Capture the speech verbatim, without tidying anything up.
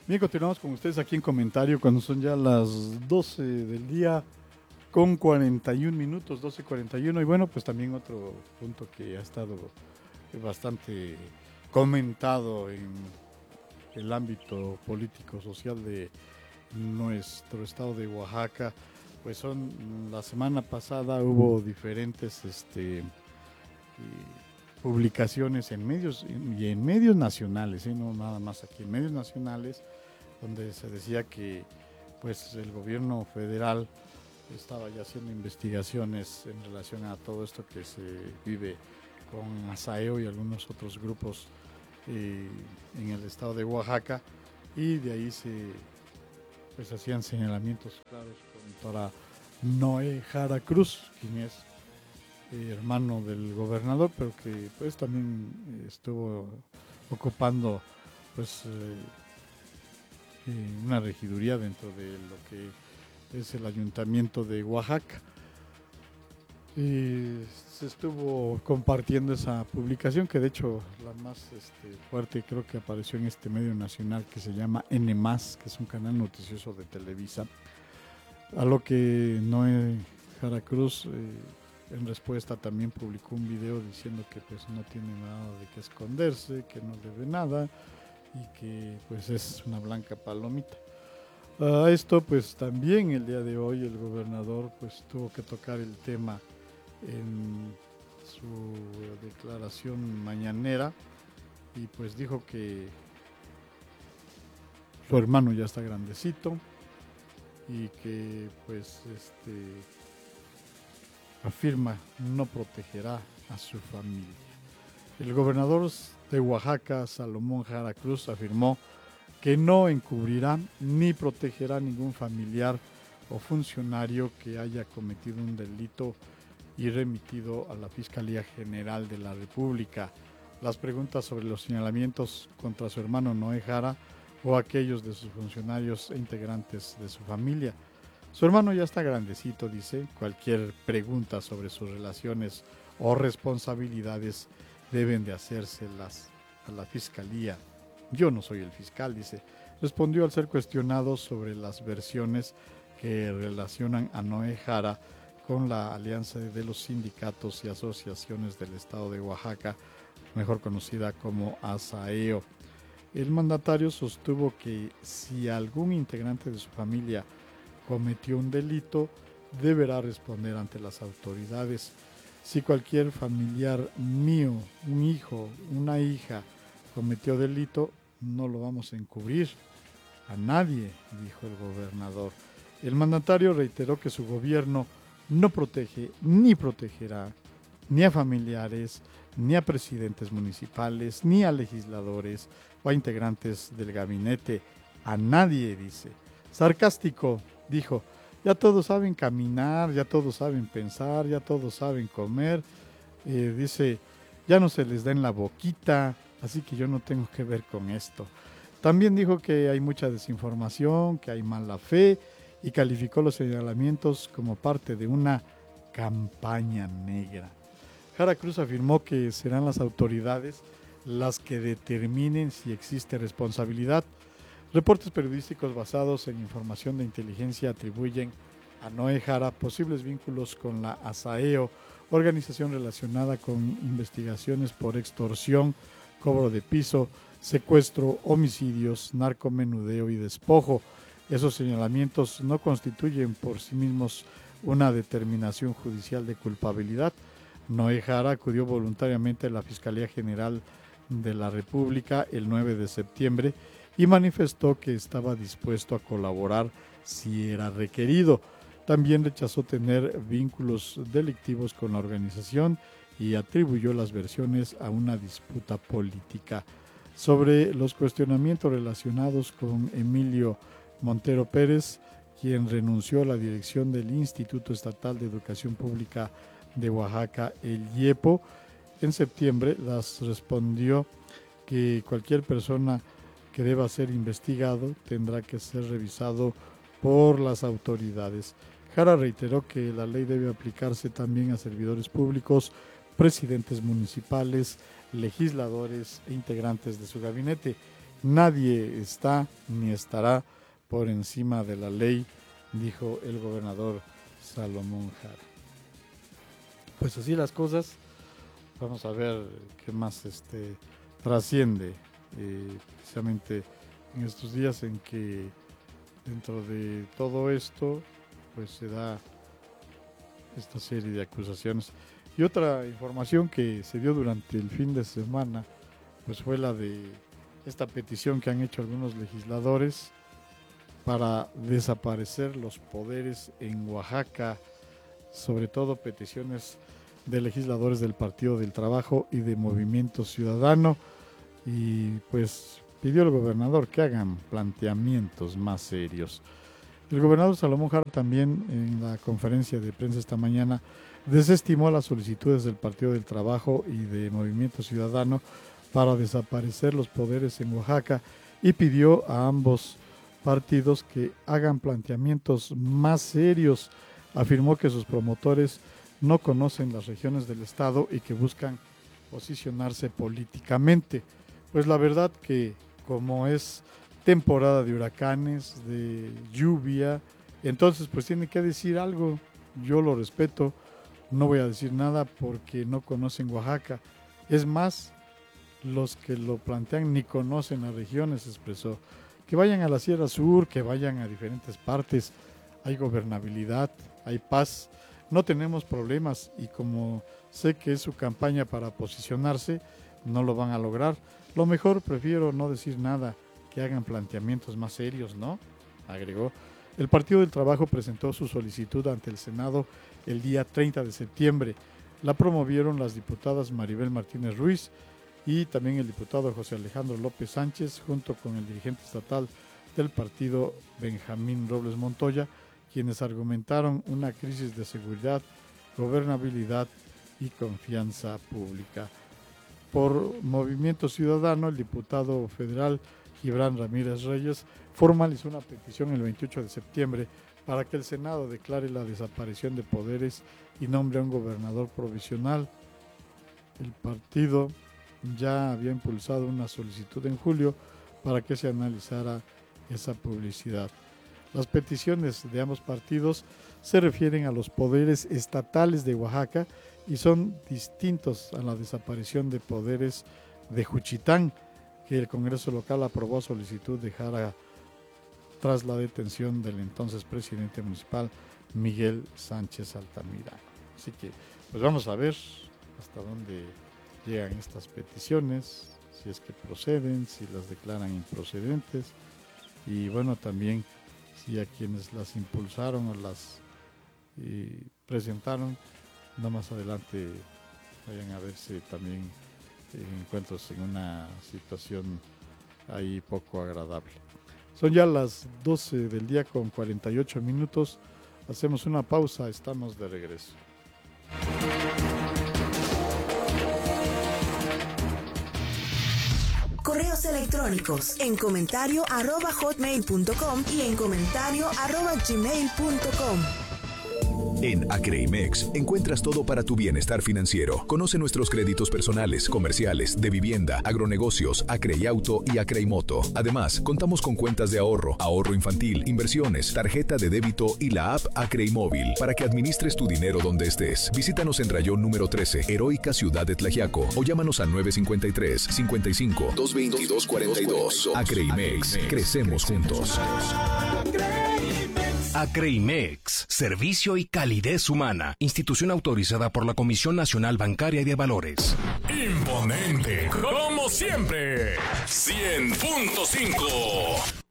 Bien, continuamos con ustedes aquí en comentario cuando son ya las doce del día con cuarenta y un minutos, doce cuarenta y uno. Y bueno, pues también otro punto que ha estado bastante comentado en el ámbito político social de nuestro estado de Oaxaca, pues son, la semana pasada hubo diferentes este, eh, publicaciones en medios y en medios nacionales, ¿eh? No nada más aquí, en medios nacionales, donde se decía que pues el gobierno federal estaba ya haciendo investigaciones en relación a todo esto que se vive con Asaeo y algunos otros grupos eh, en el estado de Oaxaca, y de ahí se pues hacían señalamientos claros para Noé Jara Cruz, quien es eh, hermano del gobernador, pero que pues también eh, estuvo ocupando pues eh, eh, una regiduría dentro de lo que es el ayuntamiento de Oaxaca. Y se estuvo compartiendo esa publicación, que de hecho la más este, fuerte creo que apareció en este medio nacional que se llama N más, que es un canal noticioso de Televisa, a lo que Noé Jara Cruz eh, en respuesta también publicó un video diciendo que pues no tiene nada de qué esconderse, que no debe nada y que pues es una blanca palomita. A esto pues también el día de hoy el gobernador pues tuvo que tocar el tema en su declaración mañanera, y pues dijo que su hermano ya está grandecito y que pues este afirma no protegerá a su familia. El gobernador de Oaxaca, Salomón Jara Cruz, afirmó que no encubrirá ni protegerá a ningún familiar o funcionario que haya cometido un delito y remitido a la Fiscalía General de la República. Las preguntas sobre los señalamientos contra su hermano Noé Jara o aquellos de sus funcionarios e integrantes de su familia. Su hermano ya está grandecito, dice. Cualquier pregunta sobre sus relaciones o responsabilidades deben de hacérselas a la Fiscalía. Yo no soy el fiscal, dice. Respondió al ser cuestionado sobre las versiones que relacionan a Noé Jara con la alianza de los sindicatos y asociaciones del estado de Oaxaca, mejor conocida como Asaeo. El mandatario sostuvo que si algún integrante de su familia cometió un delito, deberá responder ante las autoridades. Si cualquier familiar mío, un hijo, una hija, cometió delito, no lo vamos a encubrir a nadie, dijo el gobernador. El mandatario reiteró que su gobierno no protege ni protegerá ni a familiares, ni a presidentes municipales, ni a legisladores o a integrantes del gabinete. A nadie, dice. Sarcástico, dijo, ya todos saben caminar, ya todos saben pensar, ya todos saben comer. Eh, dice, ya no se les da en la boquita, así que yo no tengo que ver con esto. También dijo que hay mucha desinformación, que hay mala fe, y calificó los señalamientos como parte de una campaña negra. Jara Cruz afirmó que serán las autoridades las que determinen si existe responsabilidad. Reportes periodísticos basados en información de inteligencia atribuyen a Noé Jara posibles vínculos con la Asaeo, organización relacionada con investigaciones por extorsión, cobro de piso, secuestro, homicidios, narcomenudeo y despojo. Esos señalamientos no constituyen por sí mismos una determinación judicial de culpabilidad. Noé Jara acudió voluntariamente a la Fiscalía General de la República el nueve de septiembre y manifestó que estaba dispuesto a colaborar si era requerido. También rechazó tener vínculos delictivos con la organización y atribuyó las versiones a una disputa política. Sobre los cuestionamientos relacionados con Emilio Montero Pérez, quien renunció a la dirección del Instituto Estatal de Educación Pública de Oaxaca, el IEPO, en septiembre, las respondió que cualquier persona que deba ser investigado tendrá que ser revisado por las autoridades. Jara reiteró que la ley debe aplicarse también a servidores públicos, presidentes municipales, legisladores e integrantes de su gabinete. Nadie está ni estará por encima de la ley, dijo el gobernador Salomón Jara. Pues así las cosas. Vamos a ver qué más este, trasciende, eh, precisamente en estos días en que dentro de todo esto pues se da esta serie de acusaciones. Y otra información que se dio durante el fin de semana pues fue la de esta petición que han hecho algunos legisladores para desaparecer los poderes en Oaxaca, sobre todo peticiones de legisladores del Partido del Trabajo y de Movimiento Ciudadano, y pues pidió al gobernador que hagan planteamientos más serios. El gobernador Salomón Jara también en la conferencia de prensa esta mañana desestimó las solicitudes del Partido del Trabajo y de Movimiento Ciudadano para desaparecer los poderes en Oaxaca y pidió a ambos partidos que hagan planteamientos más serios. Afirmó que sus promotores no conocen las regiones del estado y que buscan posicionarse políticamente. Pues la verdad que como es temporada de huracanes, de lluvia, entonces pues tiene que decir algo. Yo lo respeto, no voy a decir nada porque no conocen Oaxaca. Es más, los que lo plantean ni conocen las regiones, expresó. Que vayan a la Sierra Sur, que vayan a diferentes partes, hay gobernabilidad, hay paz, no tenemos problemas, y como sé que es su campaña para posicionarse, no lo van a lograr. Lo mejor, prefiero no decir nada, que hagan planteamientos más serios, ¿no?, agregó. El Partido del Trabajo presentó su solicitud ante el Senado el día treinta de septiembre. La promovieron las diputadas Maribel Martínez Ruiz y también el diputado José Alejandro López Sánchez, junto con el dirigente estatal del partido Benjamín Robles Montoya, quienes argumentaron una crisis de seguridad, gobernabilidad y confianza pública. Por Movimiento Ciudadano, el diputado federal Gibran Ramírez Reyes formalizó una petición el veintiocho de septiembre para que el Senado declare la desaparición de poderes y nombre a un gobernador provisional. El partido ya había impulsado una solicitud en julio para que se analizara esa publicidad. Las peticiones de ambos partidos se refieren a los poderes estatales de Oaxaca y son distintos a la desaparición de poderes de Juchitán, que el Congreso local aprobó a solicitud de Jara tras la detención del entonces presidente municipal Miguel Sánchez Altamirano. Así que pues vamos a ver hasta dónde llegan estas peticiones, si es que proceden, si las declaran improcedentes, y bueno, también si a quienes las impulsaron o las eh, presentaron, no más adelante vayan a verse también eh, encuentros en una situación ahí poco agradable. Son ya las doce del día con cuarenta y ocho minutos, hacemos una pausa, estamos de regreso. Correos electrónicos en comentario arroba hotmail punto com y en comentario arroba gmail punto com. En Acreimex encuentras todo para tu bienestar financiero. Conoce nuestros créditos personales, comerciales, de vivienda, agronegocios, Acreiauto y Acreimoto. Además, contamos con cuentas de ahorro, ahorro infantil, inversiones, tarjeta de débito y la app Acreimóvil para que administres tu dinero donde estés. Visítanos en Rayón número trece, Heroica Ciudad de Tlaxiaco, o llámanos al nueve cinco tres, cincuenta y cinco, doscientos veintidós, cuarenta y dos. Acreimex, crecemos juntos. Acreimex, servicio y calidez humana. Institución autorizada por la Comisión Nacional Bancaria y de Valores. Imponente, como siempre. cien punto cinco.